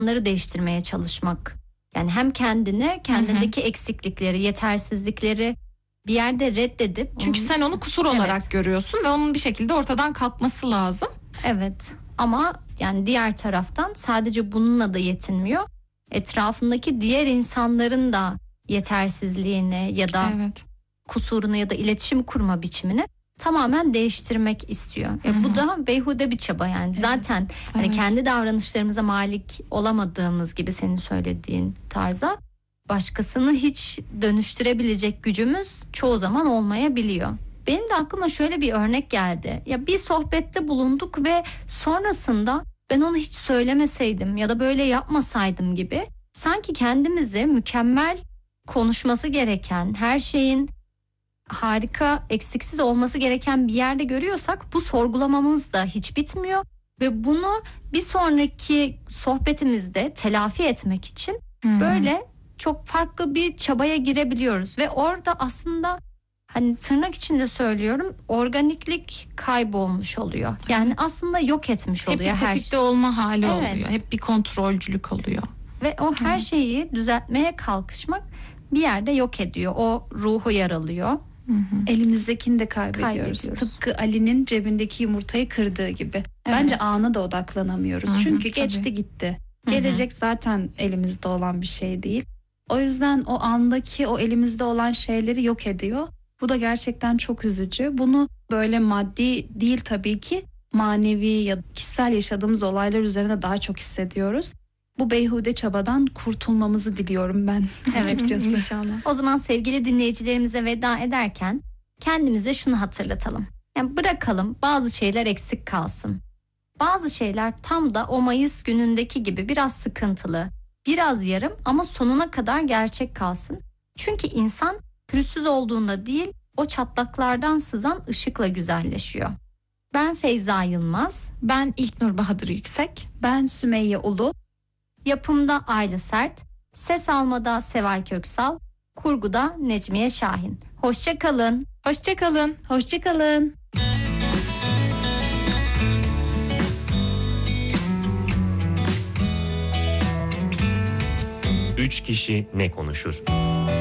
insanları değiştirmeye çalışmak. Yani hem kendindeki eksiklikleri, yetersizlikleri bir yerde reddedip... Çünkü sen onu kusur olarak görüyorsun ve onun bir şekilde ortadan kalkması lazım. Evet, ama yani diğer taraftan sadece bununla da yetinmiyor. Etrafındaki diğer insanların da yetersizliğini ya da kusurunu ya da iletişim kurma biçimini tamamen değiştirmek istiyor. Bu da beyhude bir çaba yani. Zaten hani kendi davranışlarımıza malik olamadığımız gibi, senin söylediğin tarza, başkasını hiç dönüştürebilecek gücümüz çoğu zaman olmayabiliyor. Benim de aklıma şöyle bir örnek geldi. Ya bir sohbette bulunduk ve sonrasında ben onu hiç söylemeseydim ya da böyle yapmasaydım gibi, sanki kendimizi mükemmel konuşması gereken, her şeyin harika, eksiksiz olması gereken bir yerde görüyorsak bu sorgulamamız da hiç bitmiyor ve bunu bir sonraki sohbetimizde telafi etmek için böyle çok farklı bir çabaya girebiliyoruz ve orada aslında, hani tırnak içinde söylüyorum, organiklik kaybolmuş oluyor. Yani aslında yok etmiş oluyor her şey. Hep bir tetikte olma hali oluyor. Hep bir kontrolcülük oluyor. Ve o her şeyi düzeltmeye kalkışmak bir yerde yok ediyor. O ruhu yaralıyor. Elimizdekini de kaybediyoruz. Tıpkı Ali'nin cebindeki yumurtayı kırdığı gibi. Bence ana da odaklanamıyoruz. Çünkü geçti gitti. Gelecek zaten elimizde olan bir şey değil. O yüzden o andaki o elimizde olan şeyleri yok ediyor. Bu da gerçekten çok üzücü. Bunu böyle maddi değil tabii ki, manevi ya da kişisel yaşadığımız olaylar üzerine daha çok hissediyoruz. Bu beyhude çabadan kurtulmamızı diliyorum ben açıkçası. İnşallah. O zaman sevgili dinleyicilerimize veda ederken kendimize şunu hatırlatalım. Yani bırakalım bazı şeyler eksik kalsın. Bazı şeyler tam da o Mayıs günündeki gibi biraz sıkıntılı, biraz yarım ama sonuna kadar gerçek kalsın. Çünkü insan pürüzsüz olduğunda değil, o çatlaklardan sızan ışıkla güzelleşiyor. Ben Feyza Yılmaz. Ben İlknur Bahadır Yüksek. Ben Sümeyye Ulu. Yapımda Ayla Sert, ses almada Seval Köksal, kurguda Necmiye Şahin. Hoşça kalın. Hoşça kalın. Hoşça kalın. Üç kişi ne konuşur?